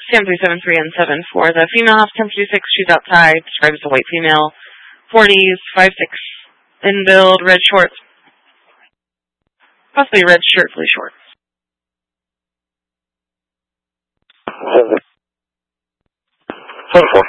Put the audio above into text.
Sam 373 and 74. The female house 1056, she's outside, described as a white female, 40s, 5'6", in build, red shorts, possibly red shirt, blue shorts. 74.